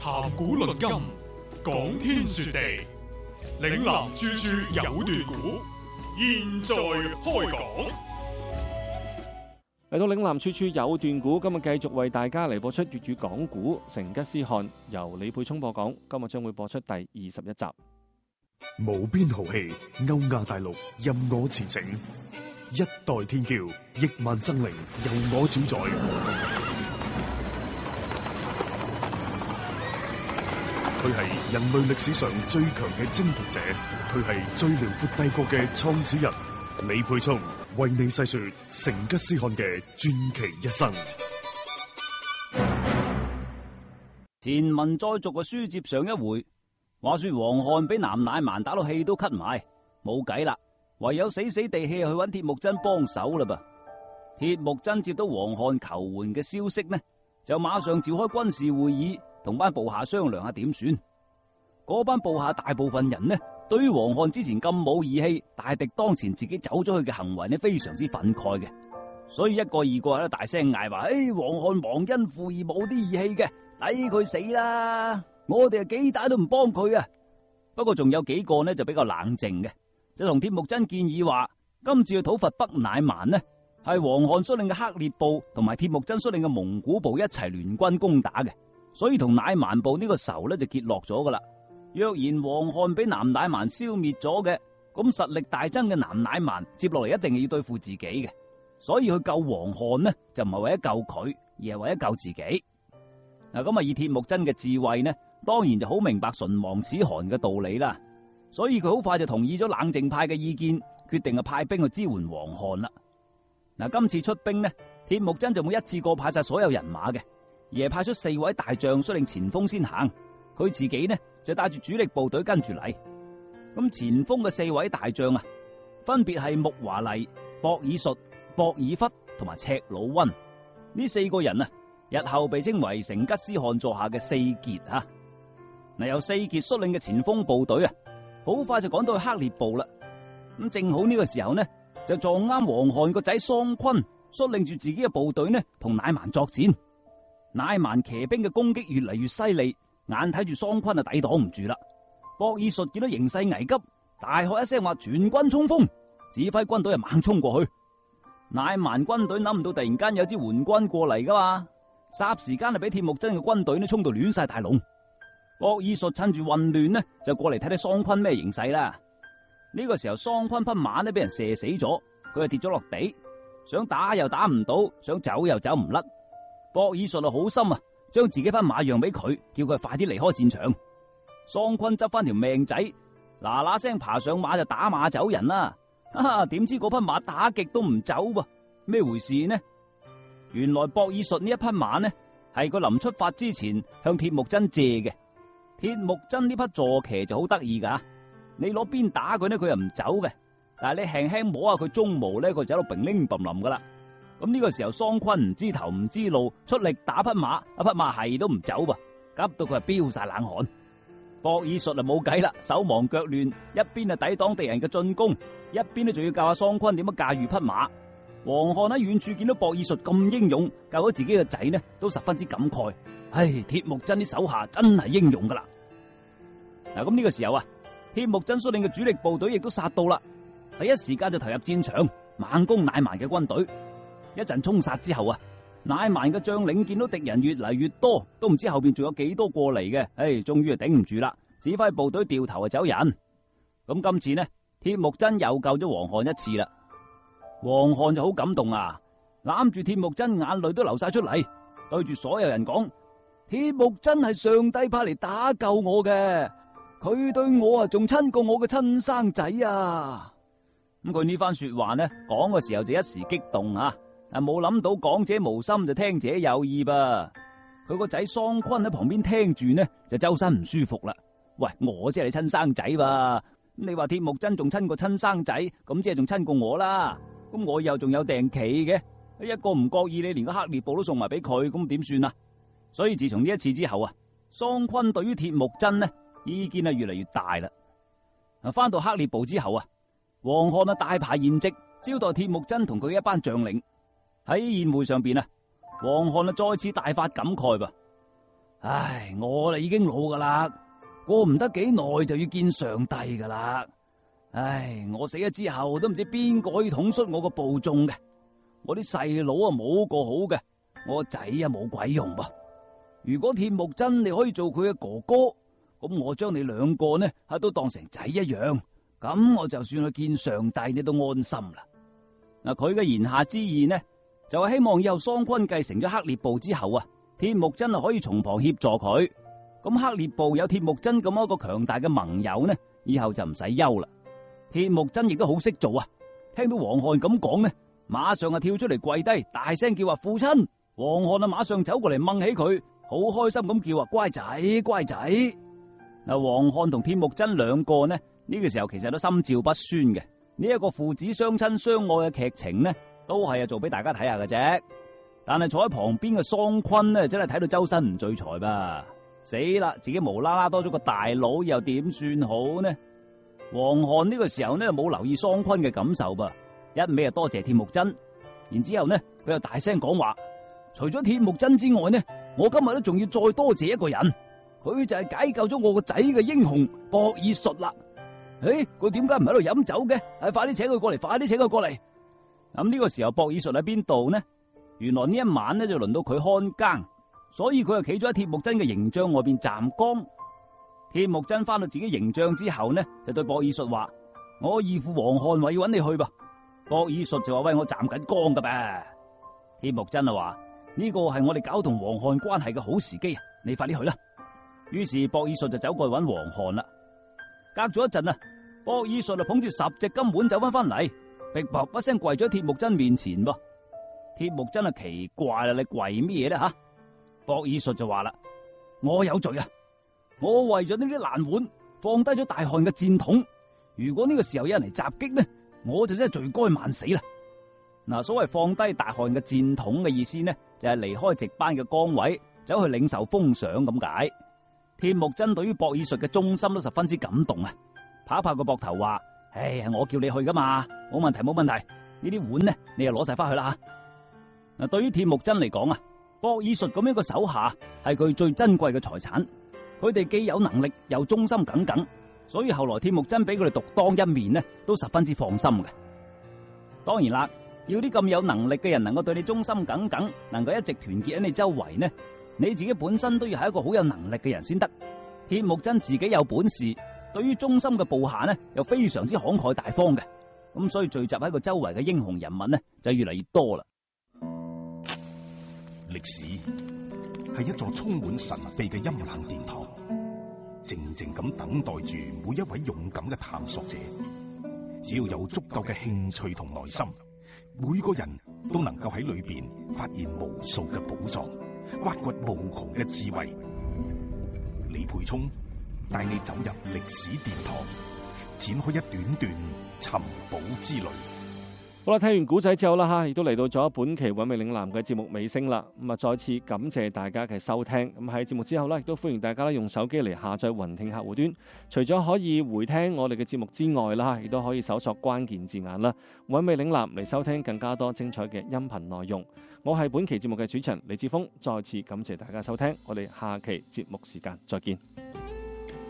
談古論今，講天說地，嶺南處處有段古，現在開講。 嚟到嶺南處處有段古，今日繼續為大家嚟播出粵語講古，成吉思汗由李沛聰播講，今日將會播出第21集。 無邊豪氣，歐亞大陸任我馳騁，一代天驕，億萬生靈由我主宰。佢係人類歷史上最強嘅征服者，佢係最遼闊帝國嘅創始人。李沛聰為你細說成吉思汗嘅傳奇一生。 前文再續嘅書接上一回，話說黃漢俾南乃蠻打到氣都咳埋，冇計啦，唯有死死地氣去揾鐵木真幫手啦噃。鐵木真接到黃漢求援嘅消息呢，就馬上召開軍事會議，同班部下商量下點算。嗰班部下大部分人呢，對於黃漢之前咁冇義氣、大敵當前自己走咗去嘅行為呢，非常之憤慨嘅，所以一個二個喺度大聲嗌話：黃漢忘恩負義，冇啲義氣嘅，抵佢死啦！我哋係幾大都唔幫佢啊！不過仲有幾個呢就比較冷靜嘅，就同鐵木真建議話：今次去討伐北乃蠻呢，係黃漢率領嘅黑烈部同埋鐵木真率領嘅蒙古部一齊聯軍攻打嘅，所以同乃蠻部呢個仇呢就結落咗噶啦。若然黃漢俾南乃蠻消滅咗嘅，咁實力大增嘅南乃蠻接落嚟一定係要對付自己嘅，所以去救黃漢呢就唔係為咗救佢，而係為咗救自己。嗱，咁以鐵木真嘅智慧呢，當然就好明白唇亡齒寒嘅道理啦，所以佢好快就同意咗冷靜派嘅意見，決定派兵去支援黃漢啦。嗱，今次出兵呢，鐵木真就冇一次過派晒所有人馬嘅，而係派出4位大將率領前鋒先行，佢自己呢就帶住主力部隊跟住嚟。咁前鋒嘅4位大將啊，分別係木華黎、博爾術、博爾忽同埋赤魯溫。呢4個人啊，日後被稱為成吉思汗座下嘅四傑啊。嗱，由四傑率領嘅前鋒部隊啊，好快就趕到去黑烈部啦。咁正好呢個時候呢，就撞啱黃漢個仔桑昆率領住自己嘅部隊呢，同乃蠻作戰。乃蠻騎兵嘅攻擊越嚟越犀利，眼睇住桑昆啊抵擋唔住啦。博爾術見到形勢危急，大喝一聲話：全軍衝鋒！指揮軍隊啊猛衝過去。乃蠻軍隊諗唔到突然間有支援軍過嚟噶嘛，霎時間就俾鐵木真嘅軍隊呢衝到亂晒大龍。博爾術趁住混亂呢，就過嚟睇睇桑昆咩形勢啦。呢個時候桑昆匹馬呢俾人射死咗，佢就跌咗落地，想打又打唔到，想走又走唔甩。博爾術啊好心啊，將自己匹馬讓俾佢，叫佢快啲離開戰場。桑昆執翻條命仔，嗱嗱聲爬上馬就打馬走人啦。點知嗰匹馬打極都唔走噃，咩回事呢？原來博爾術呢一匹馬呢，係佢臨出發之前向鐵木真借嘅。鐵木真呢匹坐騎就好得意噶，你攞鞭打佢呢，佢又唔走嘅，但係你輕輕摸下佢鬃毛呢，佢就喺度乒鈴嘭冧噶啦。咁呢個時候桑昆唔知頭唔知路，出力打匹馬，一匹馬係都唔走噃，急到佢係飆晒冷汗。博爾術啊冇計啦，手忙腳亂，一邊啊抵擋敵人嘅進攻，一邊呢仲要教下桑昆點樣駕馭匹馬。黃漢喺遠處見到博爾術咁英勇，救咗自己嘅仔呢，都十分之感慨。唉，鐵木真啲手下真係英勇噶啦。嗱，咁呢個時候啊，鐵木真率領嘅主力部隊亦都殺到啦，第一時間就投入戰場，猛攻乃蠻嘅軍隊。一陣衝殺之後啊，乃蠻嘅將領見到敵人越嚟越多，都唔知後邊仲有幾多過嚟嘅，終於係頂唔住啦，指揮部隊掉頭走人。咁今次呢，鐵木真又救咗黃漢一次啦。黃漢就好感動啊，攬住鐵木真，眼淚都流晒出嚟，對住所有人講：鐵木真係上帝派嚟打救我嘅，佢對我啊仲親過我嘅親生仔啊！咁佢呢番說話呢，講嘅時候就一時激動啊，但冇諗到講者無心就聽者有意噃。佢個仔桑昆喺旁邊聽住呢，就周身唔舒服啦。喂，我先係你親生仔噃，你話鐵木真仲親過親生仔，咁即係仲親過我啦。咁我以後仲有訂棋嘅，一個唔覺意你連個黑烈部都送埋俾佢，咁點算啊？所以自從呢一次之後啊，桑昆對於鐵木真呢意見啊越嚟越大啦。翻到黑烈部之後啊，黃漢啊大排筵席，招待鐵木真同佢一班將領。喺宴會上邊啊，黃漢啊再次大發感慨噃。 唉，我啦已經老噶啦，過唔得幾耐就要見上帝噶啦。唉，我死咗之後都唔知邊個可以統率我個部眾嘅。我啲細佬啊冇個好嘅，我個仔啊冇鬼用噃。如果鐵木真你可以做佢嘅哥哥，咁我將你兩個呢都當成仔一樣，咁我就算去見上帝你都安心啦。嗱，佢嘅言下之意呢，就係希望以後桑昆繼承咗黑列部之後啊，鐵木真可以從旁協助佢。咁黑列部有鐵木真咁一個強大嘅盟友呢，以後就唔使憂啦。鐵木真亦都好識做啊，聽到黃漢咁講呢，馬上跳出嚟跪低，大聲叫話父親。黃漢馬上走過嚟掹起佢，好開心咁叫話乖仔乖仔。嗱，黃漢同鐵木真兩個呢個時候其實都心照不宣嘅。呢一個父子相親相愛嘅劇情呢，都係做俾大家睇下嘅啫。但係坐喺旁邊嘅桑昆呢，真係睇到周身唔聚財吧。死啦！自己無啦啦多咗個大佬，又點算好呢？黃漢呢個時候呢冇留意桑昆嘅感受噃，一味多謝鐵木真。然之後呢佢又大聲講話，除咗鐵木真之外呢，我今日都仲要再多謝一個人，佢就係解救咗我個仔嘅英雄博爾術啦。佢點解唔喺度飲酒嘅？快啲請佢過嚟，快啲請佢過嚟。咁呢個時候博爾術喺邊度呢？原來呢一晚呢就輪到佢看更，所以佢就企咗喺鐵木真嘅營帳外邊站崗。鐵木真翻到自己營帳之後呢，就對博爾術話：我義父黃漢話要揾你去吧。博爾術就話：喂，我站緊崗噶唄。鐵木真啊話：呢個係我哋搞同黃漢關係嘅好時機啊，你快啲去啦。於是博爾術就走過去揾黃漢啦。隔咗一陣啊，博爾術就捧住10隻金碗走翻嚟，逼卜一聲跪咗喺鐵木真面前噃。鐵木真啊奇怪啦，你跪咩嘢咧吓？博爾術就話啦：我有罪啊！我為咗呢啲爛碗放低咗大汗嘅戰筒，如果呢個時候有人嚟襲擊呢，我就真係罪該萬死啦！嗱，所謂放低大汗嘅戰筒嘅意思呢，就係離開值班嘅崗位，走去領受封賞咁解。鐵木真對於博爾術嘅忠心都十分之感動啊！拍一拍個膊頭話：我叫你去噶嘛，冇問題冇問題。呢啲碗呢，你又攞晒翻去啦吓。嗱，對於鐵木真嚟講啊，博爾術咁樣嘅手下係佢最珍貴嘅財產。佢哋既有能力又忠心耿耿，所以後來鐵木真俾佢哋獨當一面呢，都十分之放心嘅。當然啦，要啲咁有能力嘅人能夠對你忠心耿耿，能夠一直團結喺你周圍呢，你自己本身都要係一個好有能力嘅人先得。鐵木真自己有本事，對於忠心嘅部下呢，又非常之慷慨大方嘅，咁所以聚集喺個周圍嘅英雄人物呢，就越嚟越多啦。 歷史係一座充滿神秘嘅陰冷殿堂，靜靜咁等待住每一位勇敢嘅探索者。只要有足夠嘅興趣同耐心，每個人都能夠喺裏邊發現無數嘅寶藏，挖掘無窮嘅智慧。李培聰帶你走入歷史殿堂，展開一段段尋寶之旅。 好啦，聽完古仔之後啦吓，亦都嚟到咗本期韻味嶺南嘅節目尾聲啦。咁啊，再次感謝大家嘅收聽。咁喺節目之後呢，亦都歡迎大家用手機嚟下載雲聽客戶端。除咗可以回聽我哋嘅節目之外啦，亦都可以搜索關鍵字眼啦，韻味嶺南嚟收聽更加多精彩嘅音頻內容。我係本期節目嘅主持人李志峰，再次感謝大家收聽。我哋下期節目時間再見。